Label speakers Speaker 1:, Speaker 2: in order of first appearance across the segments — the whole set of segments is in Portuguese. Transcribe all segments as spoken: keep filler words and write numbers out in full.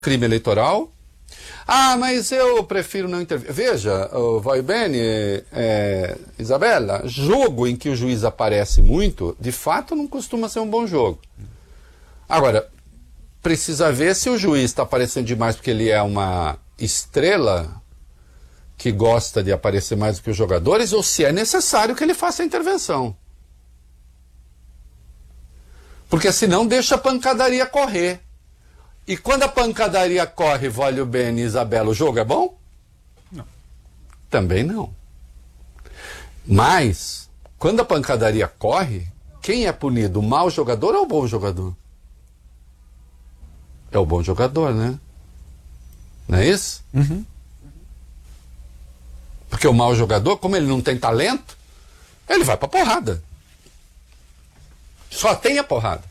Speaker 1: crime eleitoral. Ah, mas eu prefiro não intervir. Veja, vai bem, é, Isabela, jogo em que o juiz aparece muito, de fato não costuma ser um bom jogo. Agora, precisa ver se o juiz está aparecendo demais porque ele é uma estrela que gosta de aparecer mais do que os jogadores, ou se é necessário que ele faça a intervenção. Porque senão deixa a pancadaria correr. E quando a pancadaria corre, vale o bem, Isabela, o jogo é bom?
Speaker 2: Não.
Speaker 1: Também não. Mas, quando a pancadaria corre, quem é punido? O mau jogador ou o bom jogador? É o bom jogador, né? Não é isso?
Speaker 2: Uhum.
Speaker 1: Porque o mau jogador, como ele não tem talento, ele vai pra porrada. Só tem a porrada.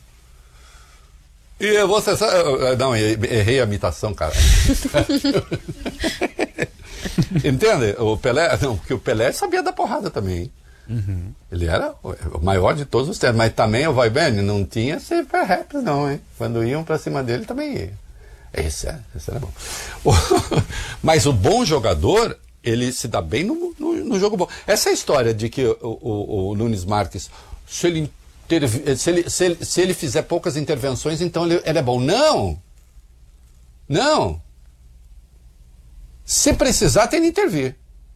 Speaker 1: E você sabe... Não, errei a imitação, cara. Entende? O Pelé... Não, porque o Pelé sabia da porrada também, hein?
Speaker 2: Uhum.
Speaker 1: Ele era o maior de todos os tempos. Mas também o Vai Bem não tinha super rap, não, hein? Quando iam pra cima dele, também ia. Esse, é, esse era bom. O... Mas o bom jogador, ele se dá bem no, no, no jogo bom. Essa é a história de que o, o, o Nunes Marques, se ele... Se ele, se, ele, se ele fizer poucas intervenções, então ele, ele é bom. Não! Não! Se precisar, tem que intervir.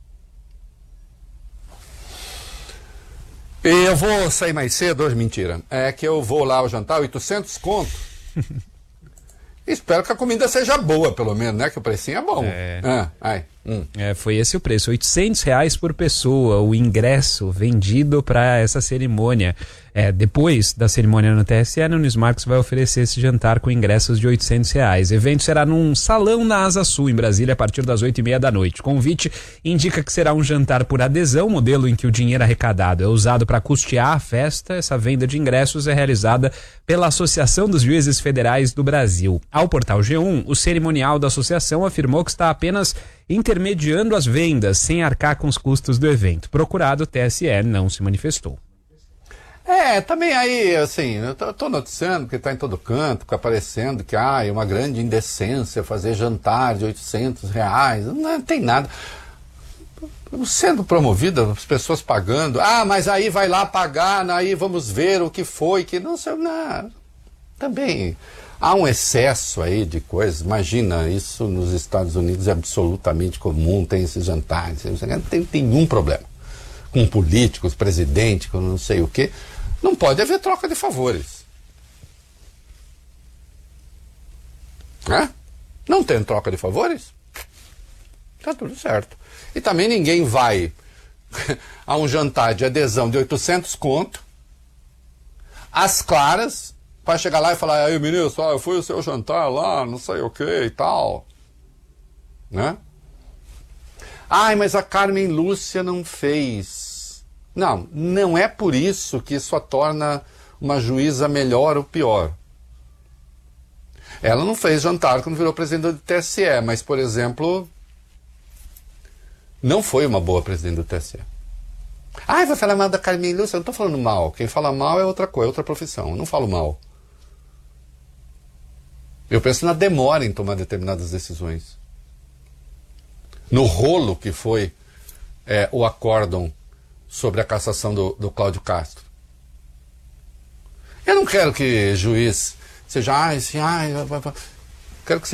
Speaker 1: E eu vou sair mais cedo hoje, mentira. É que eu vou lá ao jantar, oitocentos conto. Espero que a comida seja boa, pelo menos, né? Que o precinho é bom.
Speaker 2: É.
Speaker 1: Ah, ai. Hum.
Speaker 2: É, foi esse o preço, oitocentos reais por pessoa, o ingresso vendido para essa cerimônia. É, depois da cerimônia no T S E, Nunes Marques vai oferecer esse jantar com ingressos de oitocentos reais. O evento será num salão na Asa Sul, em Brasília, a partir das oito e meia da noite. O convite indica que será um jantar por adesão, modelo em que o dinheiro arrecadado é usado para custear a festa. Essa venda de ingressos é realizada pela Associação dos Juízes Federais do Brasil. Ao portal G um, o cerimonial da associação afirmou que está apenas intermediando as vendas, sem arcar com os custos do evento. Procurado, o T S E não se manifestou.
Speaker 1: É, também aí, assim, eu tô, tô noticiando que tá em todo canto, fica aparecendo que ah, é uma grande indecência fazer jantar de oitocentos reais, não tem nada. Sendo promovido, as pessoas pagando, ah, mas aí vai lá pagar, aí vamos ver o que foi, que não sei, não, também há um excesso aí de coisas. Imagina, isso nos Estados Unidos é absolutamente comum, tem esses jantares, não tem, tem nenhum problema. Com políticos, presidente, com não sei o quê, não pode haver troca de favores. Né? Não tem troca de favores? Tá tudo certo. E também ninguém vai a um jantar de adesão de oitocentos conto, às claras, para chegar lá e falar, aí ministro, ó, eu fui ao seu jantar lá, não sei o que e tal. Né? Ai, mas a Carmen Lúcia não fez. Não, não é por isso que isso a torna uma juíza melhor ou pior. Ela não fez jantar quando virou presidente do T S E, mas, por exemplo, não foi uma boa presidente do T S E. Ai, vai falar mal da Carmen Lúcia? Eu não estou falando mal. Quem fala mal é outra coisa, outra profissão. Eu não falo mal. Eu penso na demora em tomar determinadas decisões. No rolo que foi é, o acórdão sobre a cassação do, do Cláudio Castro. Eu não quero que juiz seja, ai, assim, ai, quero que seja